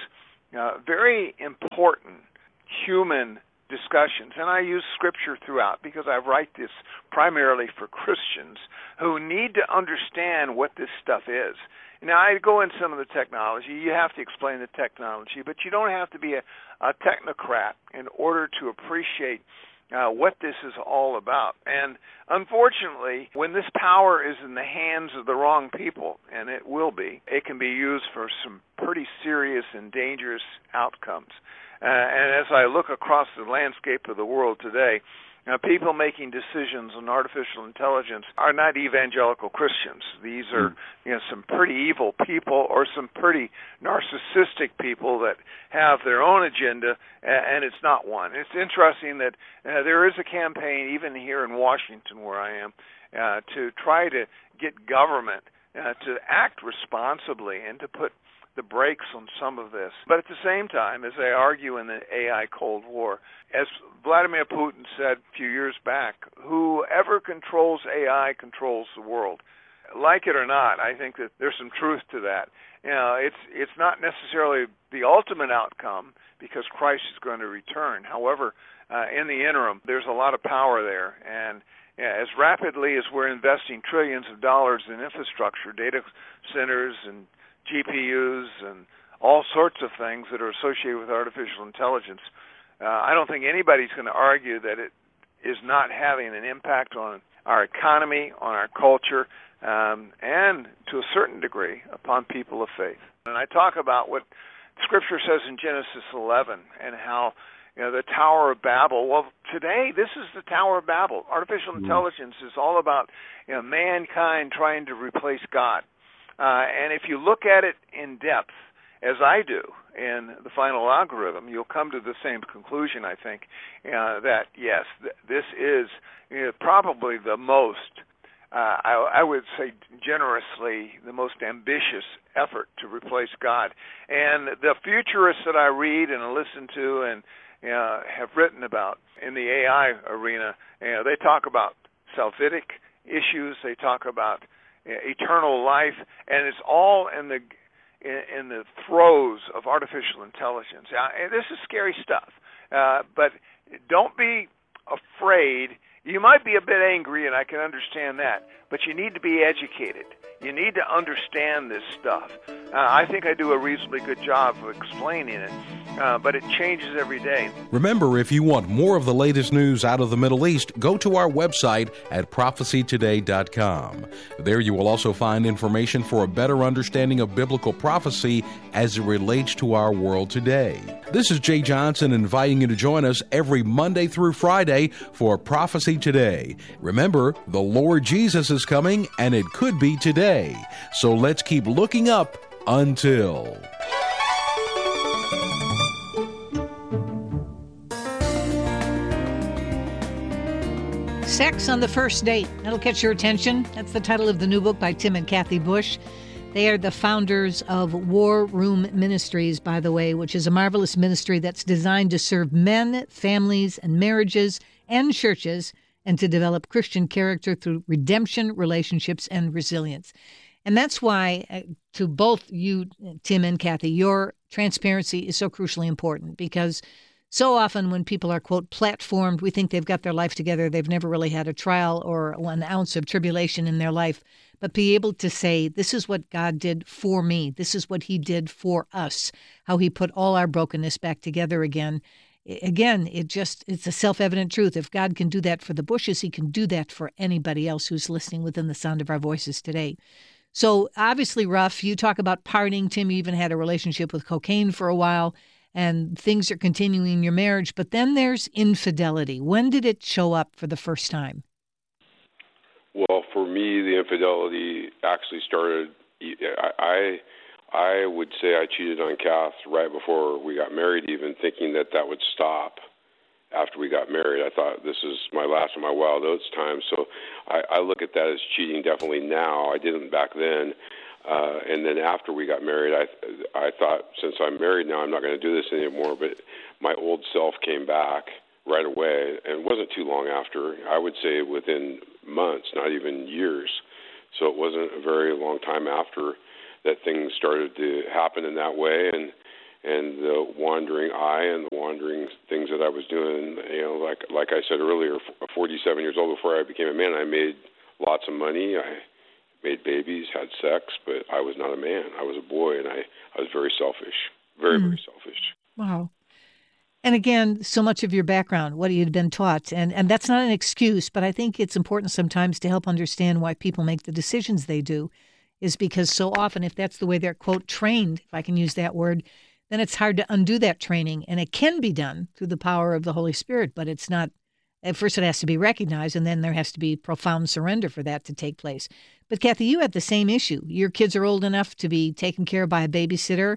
very important human discussions, and I use Scripture throughout because I write this primarily for Christians who need to understand what this stuff is. Now, I go in some of the technology. You have to explain the technology, but you don't have to be a technocrat in order to appreciate what this is all about. And unfortunately, when this power is in the hands of the wrong people, and it will be, it can be used for some pretty serious and dangerous outcomes. And as I look across the landscape of the world today, people making decisions on artificial intelligence are not evangelical Christians. These are some pretty evil people or some pretty narcissistic people that have their own agenda, and it's not one. It's interesting that there is a campaign, even here in Washington where I am, to try to get government to act responsibly and to put the brakes on some of this. But at the same time, as I argue in the AI Cold War, as Vladimir Putin said a few years back, whoever controls AI controls the world. Like it or not, I think that there's some truth to that. It's not necessarily the ultimate outcome because Christ is going to return. However, in the interim, there's a lot of power there. And as rapidly as we're investing trillions of dollars in infrastructure, data centers and GPUs and all sorts of things that are associated with artificial intelligence, I don't think anybody's going to argue that it is not having an impact on our economy, on our culture, and to a certain degree upon people of faith. And I talk about what Scripture says in Genesis 11 and how the Tower of Babel. Well, today this is the Tower of Babel. Artificial intelligence is all about mankind trying to replace God. And if you look at it in depth, as I do in the final algorithm, you'll come to the same conclusion, I think, that, yes, this is probably the most, I would say generously, the most ambitious effort to replace God. And the futurists that I read and listen to and have written about in the AI arena, they talk about salvific issues, they talk about eternal life, and it's all in the throes of artificial intelligence. And this is scary stuff, but don't be afraid. You might be a bit angry, and I can understand that, but you need to be educated. You need to understand this stuff. I think I do a reasonably good job of explaining it, but it changes every day. Remember, if you want more of the latest news out of the Middle East, go to our website at prophecytoday.com. There you will also find information for a better understanding of biblical prophecy as it relates to our world today. This is Jay Johnson inviting you to join us every Monday through Friday for Prophecy Today. Remember, the Lord Jesus is coming, and it could be today. So let's keep looking up until... Sex on the First Date. That'll catch your attention. That's the title of the new book by Tim and Kathy Bush. They are the founders of War Room Ministries, by the way, which is a marvelous ministry that's designed to serve men, families, and marriages and churches, and to develop Christian character through redemption, relationships, and resilience. And that's why, to both you, Tim and Kathy, your transparency is so crucially important, because so often when people are, quote, platformed, we think they've got their life together. They've never really had a trial or an ounce of tribulation in their life. But be able to say, this is what God did for me. This is what he did for us, how he put all our brokenness back together again. Again, it's a self-evident truth. If God can do that for the Bushes, he can do that for anybody else who's listening within the sound of our voices today. So obviously rough. You talk about partying. Tim, you even had a relationship with cocaine for a while, and things are continuing in your marriage. But then there's infidelity. When did it show up for the first time? Well, for me, the infidelity actually started. I would say I cheated on Kath right before we got married, even thinking that would stop after we got married. I thought this is my last of my wild oats time. So I look at that as cheating definitely now. I didn't back then. And then after we got married, I thought, since I'm married now, I'm not going to do this anymore. But my old self came back right away, and it wasn't too long after. I would say within months, not even years. So it wasn't a very long time after that things started to happen in that way, and the wandering eye and the wandering things that I was doing. Like I said earlier, 47 years old before I became a man, I made lots of money. I made babies, had sex, but I was not a man. I was a boy, and I was very selfish, very selfish. Wow. And again, so much of your background, what you'd been taught, and that's not an excuse, but I think it's important sometimes to help understand why people make the decisions they do, is because so often, if that's the way they're, quote, trained, if I can use that word, then it's hard to undo that training. And it can be done through the power of the Holy Spirit, but it's not. At first, it has to be recognized, and then there has to be profound surrender for that to take place. But Kathy, you have the same issue. Your kids are old enough to be taken care of by a babysitter,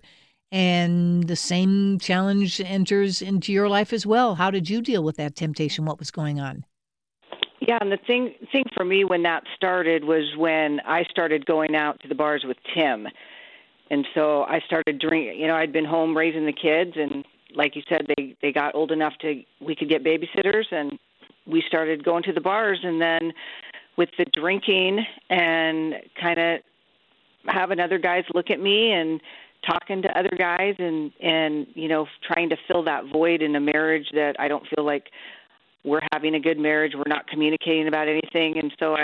and the same challenge enters into your life as well. How did you deal with that temptation? What was going on? Yeah, and the thing for me when that started was when I started going out to the bars with Tim. And so I started drinking. I'd been home raising the kids, and like you said, they got old enough we could get babysitters, and we started going to the bars. And then with the drinking and kind of having other guys look at me and talking to other guys and trying to fill that void in a marriage that I don't feel like we're having a good marriage. We're not communicating about anything. And so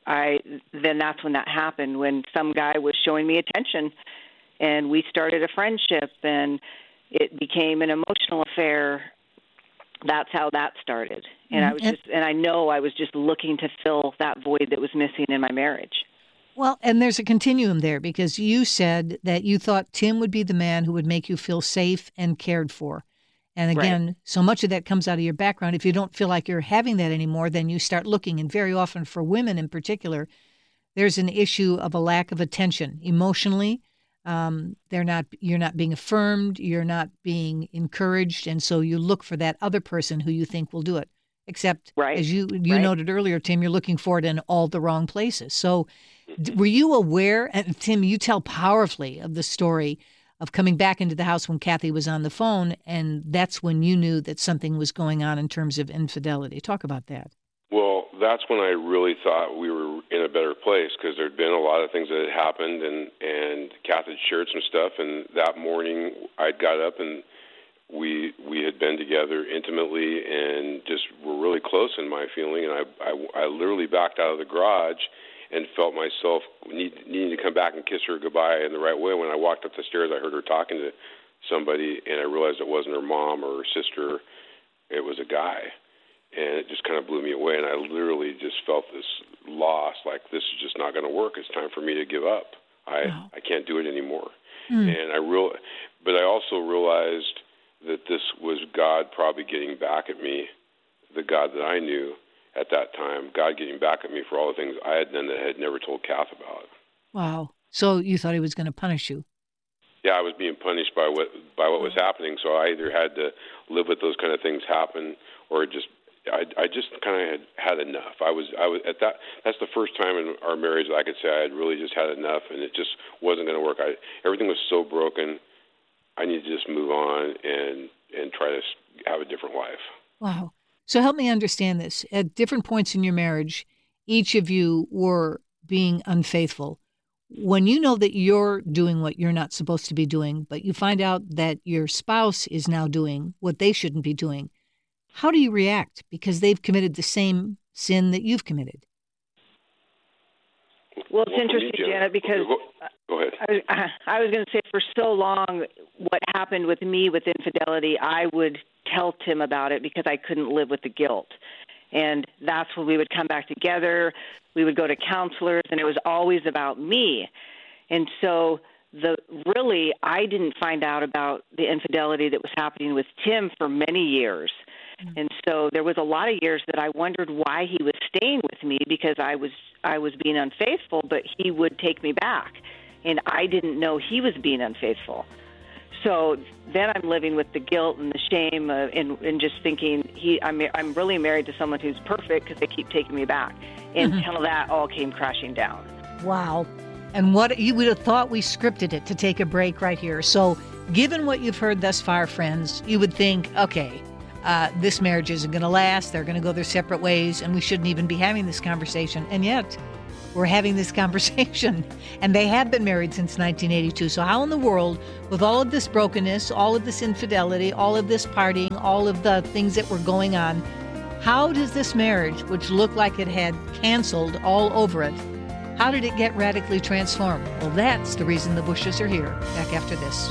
then that's when that happened, when some guy was showing me attention, and we started a friendship, and it became an emotional affair. That's how that started. And I know I was just looking to fill that void that was missing in my marriage. Well, and there's a continuum there, because you said that you thought Tim would be the man who would make you feel safe and cared for. And again, so much of that comes out of your background. If you don't feel like you're having that anymore, then you start looking. And very often for women in particular, there's an issue of a lack of attention emotionally. You're not being affirmed. You're not being encouraged. And so you look for that other person who you think will do it. Except, as you noted earlier, Tim, you're looking for it in all the wrong places. So were you aware, and Tim, you tell powerfully of the story of coming back into the house when Kathy was on the phone, and that's when you knew that something was going on in terms of infidelity. Talk about that. Well, that's when I really thought we were in a better place, because there'd been a lot of things that had happened, and Kath had shared some stuff, and that morning I got up and we had been together intimately and just were really close in my feeling, and I literally backed out of the garage and felt myself needing to come back and kiss her goodbye in the right way. When I walked up the stairs, I heard her talking to somebody, and I realized it wasn't her mom or her sister. It was a guy. And it just kind of blew me away, and I literally just felt this loss, like this is just not going to work. It's time for me to give up. I can't do it anymore. And but I also realized that this was God probably getting back at me, the God that I knew at that time, God getting back at me for all the things I had done that I had never told Kath about. Wow. So you thought he was going to punish you? Yeah, I was being punished by what was happening, so I either had to live with those kind of things happen, or I just kind of had enough. I was at that. That's the first time in our marriage that I could say I had really just had enough, and it just wasn't going to work. Everything was so broken. I needed to just move on and try to have a different life. Wow. So help me understand this. At different points in your marriage, each of you were being unfaithful. When you know that you're doing what you're not supposed to be doing, but you find out that your spouse is now doing what they shouldn't be doing, how do you react? Because they've committed the same sin that you've committed. Well, it's interesting, Janet, because go ahead. I was going to say for so long what happened with me with infidelity, I would tell Tim about it because I couldn't live with the guilt. And that's when we would come back together. We would go to counselors, and it was always about me. And so I didn't find out about the infidelity that was happening with Tim for many years. And so there was a lot of years that I wondered why he was staying with me, because I I was being unfaithful, but he would take me back. And I didn't know he was being unfaithful. So then I'm living with the guilt and the shame and just thinking I'm really married to someone who's perfect because they keep taking me back until that all came crashing down. Wow. And what you would have thought we scripted it to take a break right here. So given what you've heard thus far, friends, you would think, okay, this marriage isn't going to last. They're going to go their separate ways, and we shouldn't even be having this conversation. And yet we're having this conversation, and they have been married since 1982. So how in the world, with all of this brokenness, all of this infidelity, all of this partying, all of the things that were going on, how does this marriage, which looked like it had canceled all over it, how did it get radically transformed? Well, that's the reason the Bushes are here. Back after this.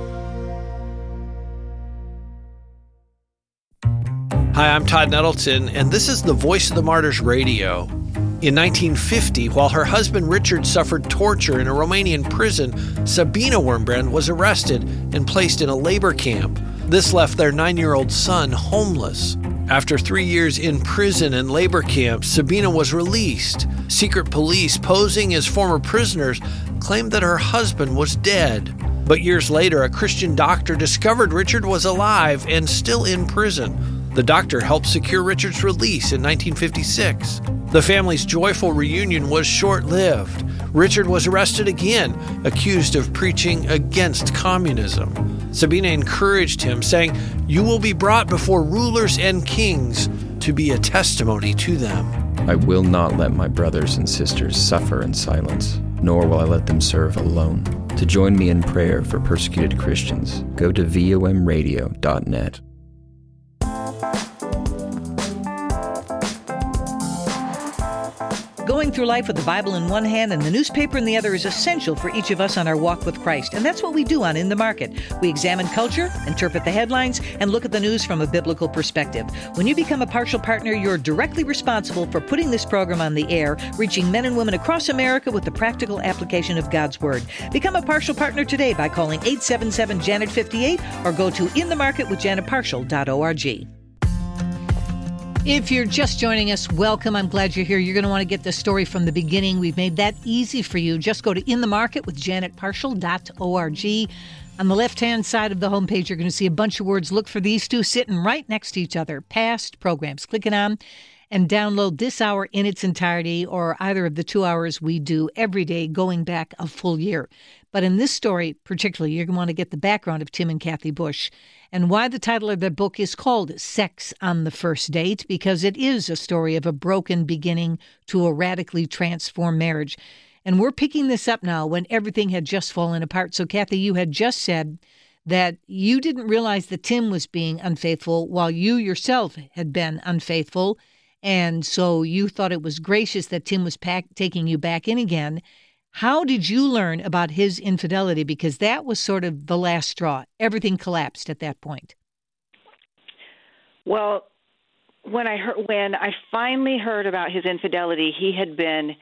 Hi, I'm Todd Nettleton, and this is the Voice of the Martyrs Radio. In 1950, while her husband Richard suffered torture in a Romanian prison, Sabina Wurmbrand was arrested and placed in a labor camp. This left their 9-year-old son homeless. After 3 years in prison and labor camp, Sabina was released. Secret police, posing as former prisoners, claimed that her husband was dead. But years later, a Christian doctor discovered Richard was alive and still in prison. The doctor helped secure Richard's release in 1956. The family's joyful reunion was short-lived. Richard was arrested again, accused of preaching against communism. Sabina encouraged him, saying, "You will be brought before rulers and kings to be a testimony to them." I will not let my brothers and sisters suffer in silence, nor will I let them serve alone. To join me in prayer for persecuted Christians, go to vomradio.net. Going through life with the Bible in one hand and the newspaper in the other is essential for each of us on our walk with Christ. And that's what we do on In the Market. We examine culture, interpret the headlines, and look at the news from a biblical perspective. When you become a partial partner, you're directly responsible for putting this program on the air, reaching men and women across America with the practical application of God's Word. Become a partial partner today by calling 877-JANET-58 or go to inthemarketwithjanetpartial.org. If you're just joining us, welcome. I'm glad you're here. You're going to want to get the story from the beginning. We've made that easy for you. Just go to inthemarketwithjanetpartial.org. On the left-hand side of the homepage, you're going to see a bunch of words. Look for these two sitting right next to each other. Past programs. Click it on and download this hour in its entirety or either of the 2 hours we do every day going back a full year. But in this story particularly, you're going to want to get the background of Tim and Kathy Bush and why the title of their book is called Sex on the First Date, because it is a story of a broken beginning to a radically transformed marriage. And we're picking this up now when everything had just fallen apart. So, Kathy, you had just said that you didn't realize that Tim was being unfaithful while you yourself had been unfaithful. And so you thought it was gracious that Tim was taking you back in again. How did you learn about his infidelity? Because that was sort of the last straw. Everything collapsed at that point. Well, when I finally heard about his infidelity, he had been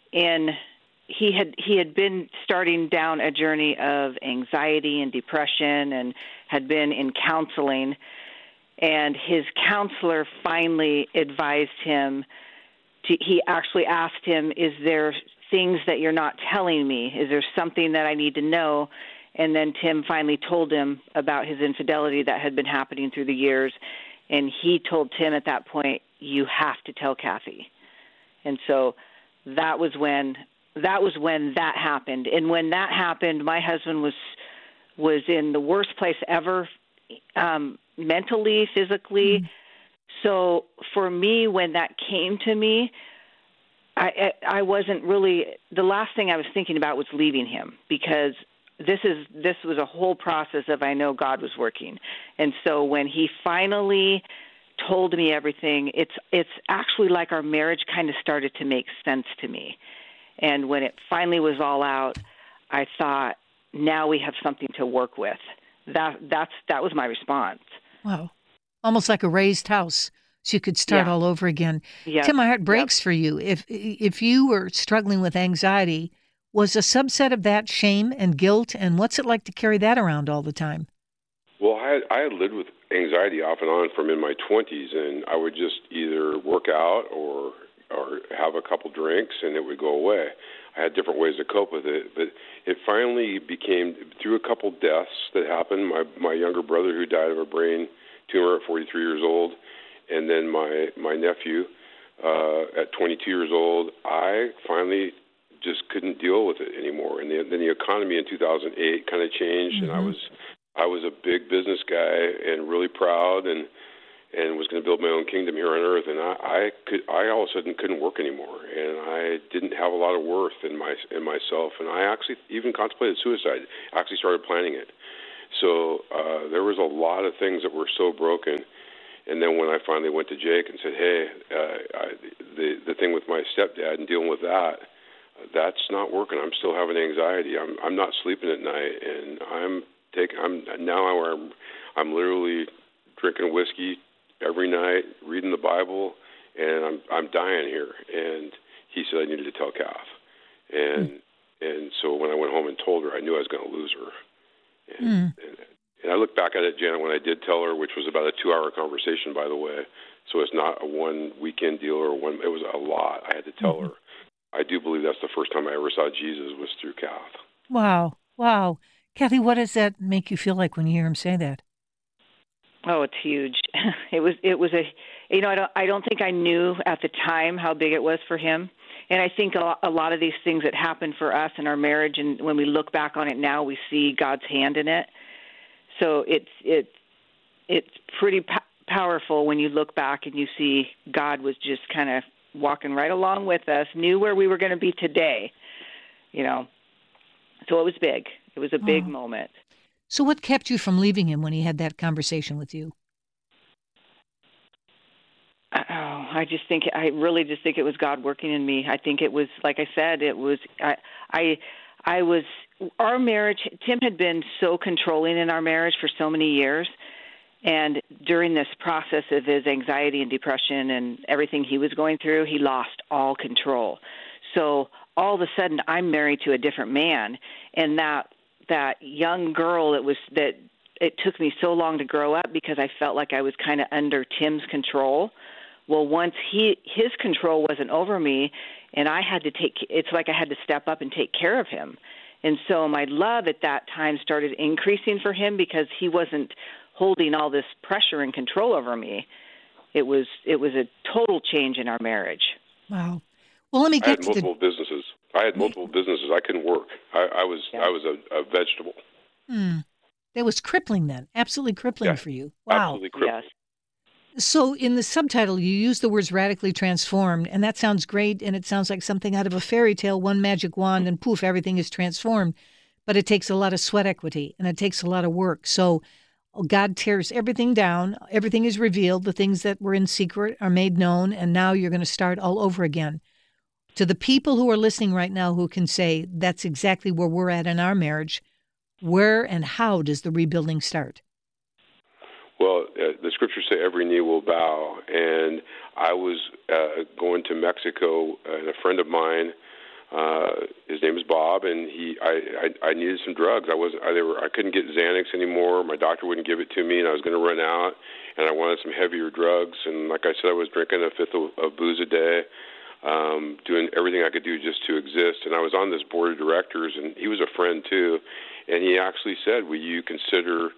starting down a journey of anxiety and depression and had been in counseling. And his counselor finally advised him he actually asked him, is there things that you're not telling me? Is there something that I need to know? And then Tim finally told him about his infidelity that had been happening through the years. And he told Tim at that point, you have to tell Kathy. And so that was when that happened. And when that happened, my husband was in the worst place ever, mentally, physically. Mm-hmm. So for me, when that came to me, I wasn't really, the last thing I was thinking about was leaving him, because this was a whole process of, I know God was working. And so when he finally told me everything, it's actually like our marriage kind of started to make sense to me. And when it finally was all out, I thought, now we have something to work with. That was my response. Wow. Almost like a raised house. So you could start all over again. Yep. Tim, my heart breaks for you. If you were struggling with anxiety, was a subset of that shame and guilt? And what's it like to carry that around all the time? Well, I had lived with anxiety off and on from in my 20s, and I would just either work out or or have a couple drinks, and it would go away. I had different ways to cope with it, but it finally became, through a couple deaths that happened, my younger brother who died of a brain tumor at 43 years old, and then my nephew at 22 years old, I finally just couldn't deal with it anymore. And then the economy in 2008 kind of changed, and I was a big business guy and really proud and was going to build my own kingdom here on earth, and I all of a sudden couldn't work anymore, and I didn't have a lot of worth in myself, and I actually even contemplated suicide. I actually started planning it. So there was a lot of things that were so broken. And then when I finally went to Jake and said, "Hey, the thing with my stepdad and dealing with that's not working. I'm still having anxiety. I'm not sleeping at night, and I'm literally drinking whiskey every night, reading the Bible, and I'm dying here." And he said I needed to tell Kath, and so when I went home and told her, I knew I was going to lose her. And I look back at it, Janet, when I did tell her, which was about a 2-hour conversation, by the way. So it's not a one weekend deal it was a lot. I had to tell her. I do believe that's the first time I ever saw Jesus was through Kath. Wow. Kathy, what does that make you feel like when you hear him say that? Oh, it's huge. It was I don't think I knew at the time how big it was for him. And I think a lot of these things that happened for us in our marriage, and when we look back on it now, we see God's hand in it. So it's pretty powerful when you look back and you see God was just kind of walking right along with us, knew where we were going to be today, So it was big. It was a big moment. So what kept you from leaving him when he had that conversation with you? I really just think it was God working in me. I think it was, like I said, our marriage, Tim had been so controlling in our marriage for so many years. And during this process of his anxiety and depression and everything he was going through, he lost all control. So all of a sudden I'm married to a different man. And that young girl, it took me so long to grow up because I felt like I was kind of under Tim's control. Well, once his control wasn't over me, and it's like I had to step up and take care of him. And so my love at that time started increasing for him because he wasn't holding all this pressure and control over me. It was a total change in our marriage. Wow. Well, let me get to multiple businesses. I had multiple businesses. I couldn't work. I was a vegetable. That was crippling then. Absolutely crippling for you. Wow. Absolutely crippling. Yes. So in the subtitle, you use the words radically transformed, and that sounds great, and it sounds like something out of a fairy tale, one magic wand, and poof, everything is transformed. But it takes a lot of sweat equity, and it takes a lot of work. So God tears everything down. Everything is revealed. The things that were in secret are made known, and now you're going to start all over again. To the people who are listening right now who can say, that's exactly where we're at in our marriage, where and how does the rebuilding start? Well, the scriptures say every knee will bow, and I was going to Mexico, and a friend of mine, his name is Bob, and I needed some drugs. I couldn't get Xanax anymore. My doctor wouldn't give it to me, and I was going to run out, and I wanted some heavier drugs. And like I said, I was drinking a fifth of booze a day, doing everything I could do just to exist. And I was on this board of directors, and he was a friend too, and he actually said, "Will you consider?"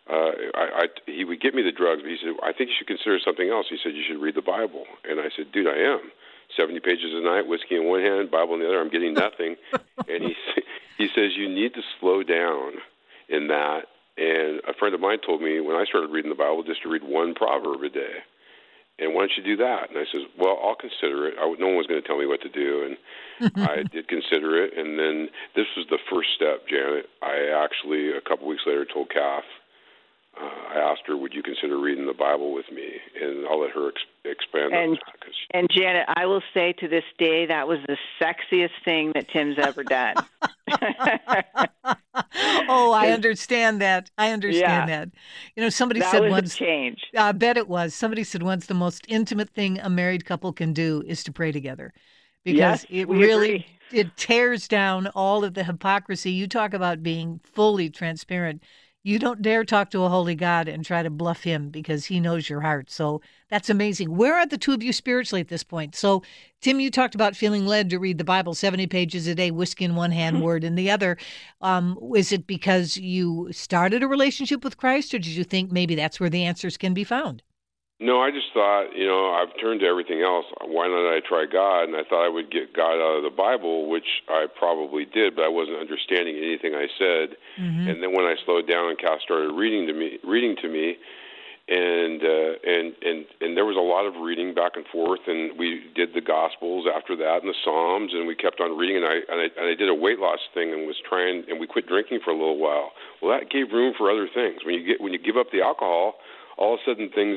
He would give me the drugs, but he said, "I think you should consider something else." He said, "You should read the Bible." And I said, "Dude, I am. 70 pages a night, whiskey in one hand, Bible in the other. I'm getting nothing." And he says, "You need to slow down in that." And a friend of mine told me when I started reading the Bible just to read one proverb a day. And why don't you do that? And I said, "Well, I'll consider it." No one was going to tell me what to do. And I did consider it. And then this was the first step, Janet. I actually, a couple weeks later, told Kath, I asked her, "Would you consider reading the Bible with me?" And I'll let her expand on that. And Janet, I will say to this day, that was the sexiest thing that Tim's ever done. Oh, I understand that. That. Somebody said once, change. I bet it was. Somebody said once the most intimate thing a married couple can do is to pray together. Because it really, it tears down all of the hypocrisy. You talk about being fully transparent. You don't dare talk to a holy God and try to bluff him because he knows your heart. So that's amazing. Where are the two of you spiritually at this point? So, Tim, you talked about feeling led to read the Bible 70 pages a day, whiskey in one hand, word in the other. Is it because you started a relationship with Christ, or did you think maybe that's where the answers can be found? No, I just thought, I've turned to everything else. Why not I try God? And I thought I would get God out of the Bible, which I probably did, but I wasn't understanding anything I said. Mm-hmm. And then when I slowed down and Cass started reading to me, and there was a lot of reading back and forth, and we did the Gospels after that and the Psalms, and we kept on reading. And I did a weight loss thing and we quit drinking for a little while. Well, that gave room for other things. When you give up the alcohol, all of a sudden things